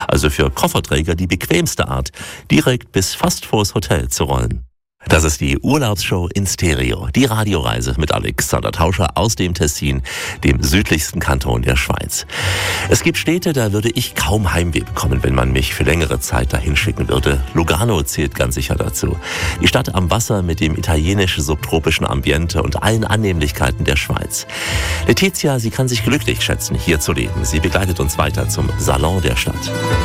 Also für Kofferträger die bequemste Art, direkt bis fast vors Hotel zu rollen. Das ist die Urlaubsshow in Stereo, die Radioreise mit Alexander Tauscher aus dem Tessin, dem südlichsten Kanton der Schweiz. Es gibt Städte, da würde ich kaum Heimweh bekommen, wenn man mich für längere Zeit dahin schicken würde. Lugano zählt ganz sicher dazu. Die Stadt am Wasser mit dem italienisch-subtropischen Ambiente und allen Annehmlichkeiten der Schweiz. Letizia, sie kann sich glücklich schätzen, hier zu leben. Sie begleitet uns weiter zum Salon der Stadt.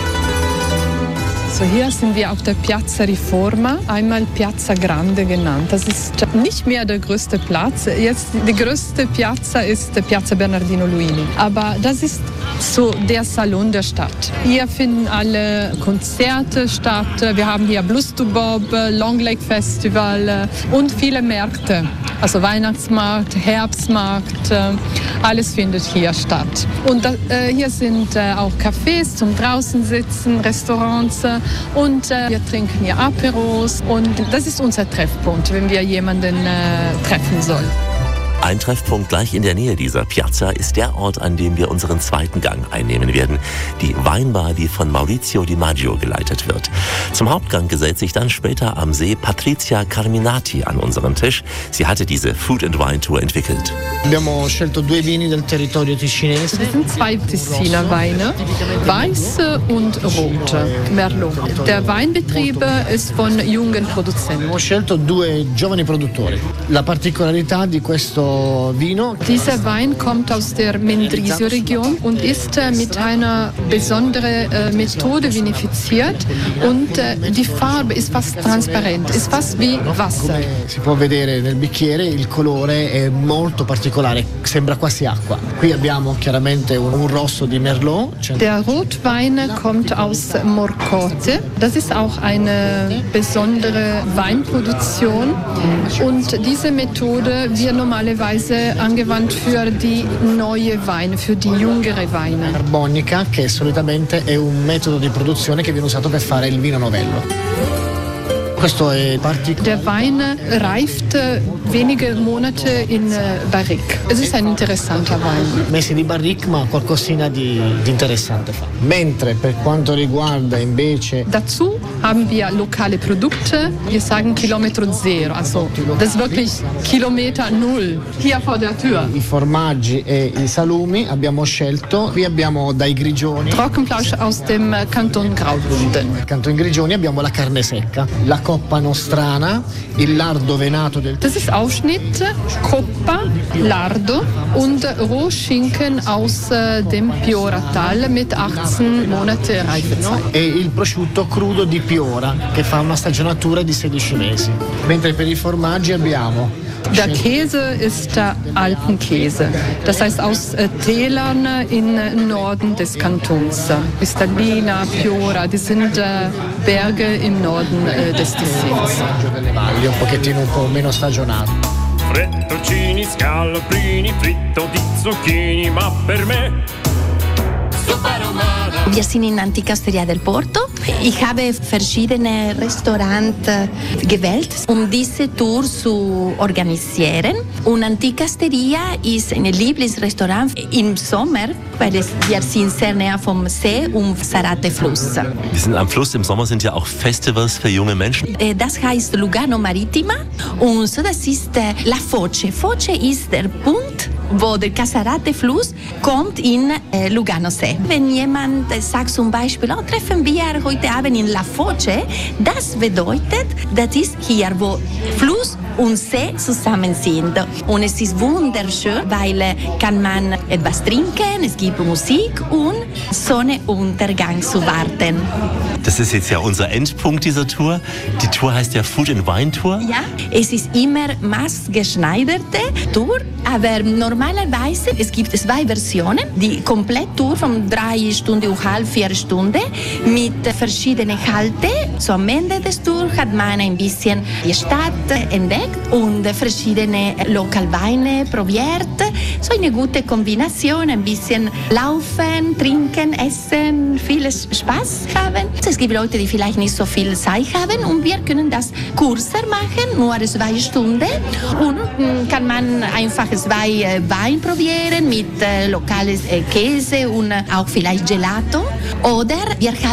So, hier sind wir auf der Piazza Riforma, einmal Piazza Grande genannt. Das ist nicht mehr der größte Platz. Jetzt die größte Piazza ist Piazza Bernardino Luini. Aber das ist so der Salon der Stadt. Hier finden alle Konzerte statt. Wir haben hier Blues to Bob, Long Lake Festival und viele Märkte. Also Weihnachtsmarkt, Herbstmarkt, alles findet hier statt. Und hier sind auch Cafés zum draußen sitzen, Restaurants und wir trinken hier Aperos und das ist unser Treffpunkt, wenn wir jemanden treffen sollen. Ein Treffpunkt gleich in der Nähe dieser Piazza ist der Ort, an dem wir unseren zweiten Gang einnehmen werden. Die Weinbar, die von Maurizio Di Maggio geleitet wird. Zum Hauptgang gesellt sich dann später am See Patrizia Carminati an unseren Tisch. Sie hatte diese Food and Wine Tour entwickelt. Abbiamo scelto 2 vini del territorio ticinese. Das sind 2 Tessiner Weine, weiße und rote, Merlot. Der Weinbetrieb ist von jungen Produzenten. Abbiamo scelto 2 giovani produttori. La particolarità di questo Vino. Dieser Wein kommt aus der Mendrisio-Region und ist mit einer besonderen Methode vinifiziert und die Farbe ist fast transparent, ist fast wie Wasser. Si può vedere nel bicchiere, il colore è molto particolare, sembra quasi acqua. Qui abbiamo chiaramente un rosso di Merlot. Der Rotwein kommt aus Morcote. Das ist auch eine besondere Weinproduktion und diese Methode wird normalerweise angewandt für die neue Weine, für die jüngere Weine. Carbonica, che solitamente è un metodo di produzione che viene usato per fare il vino novello. Der Wein reift wenige Monate in Barrique. Es ist ein interessanter Wein. Messi di barrique, ma qualcosina di interessante fa. Mentre per quanto riguarda invece... Dazu haben wir lokale Produkte. Wir sagen Kilometro Zero. Also das ist wirklich Kilometer Null. Hier vor der Tür. I formaggi e i salumi abbiamo scelto. Qui abbiamo dai Grigioni. Trockenfleisch aus dem Kanton Graubünden. Nel Kanton Grigioni abbiamo la carne secca. La Coppa Nostrana, il lardo venato del... Das ist Aufschnitt, Coppa, Lardo und Rohschinken aus dem Piora-Tal mit 18 Monate Reifezeit. E il prosciutto crudo di Piora, che fa una stagionatura di 16 mesi. Mentre per i formaggi abbiamo... Der Käse ist der Alpenkäse, das heißt aus Tälern im Norden des Kantons. Pistalina, Piora, die sind Berge im Norden des Tessins. Un pochettino un po' meno stagionato. Frettoncini, scaloprini, fritto di zucchini, ma per me super umana. Wir sind in Antikasteria del Porto. Ich habe verschiedene Restaurants gewählt, um diese Tour zu organisieren. Und Antikasteria ist ein Lieblingsrestaurant im Sommer, weil wir sind sehr näher vom See und Sarate-Fluss. Wir sind am Fluss, im Sommer sind ja auch Festivals für junge Menschen. Das heißt Lugano Marittima und so das ist La Foce. Foce ist der Punkt, wo der Casarate-Fluss kommt in Lugano-See. Wenn jemand sagt zum Beispiel, treffen wir heute Abend in La Foce, das bedeutet, das ist hier, wo Fluss und See zusammen sind. Und es ist wunderschön, weil kann man etwas trinken, es gibt Musik und Sonnenuntergang zu warten. Das ist jetzt ja unser Endpunkt dieser Tour. Die Tour heißt ja Food and Wine Tour. Ja, es ist immer maßgeschneiderte Tour, aber normalerweise es gibt 2 Versionen. Die Kompletttour von 3 Stunden und halb, 4 Stunden mit verschiedenen Halten. So am Ende des Tours hat man ein bisschen die Stadt entdeckt und verschiedene Lokalweine probiert. So eine gute Kombination, ein bisschen laufen, trinken, essen, viel Spaß haben. Es gibt Leute, die vielleicht nicht so viel Zeit haben und wir können das kürzer machen, nur 2 Stunden. Und kann man einfach 2 Wein probieren mit lokales Käse und auch vielleicht Gelato. Oder wir haben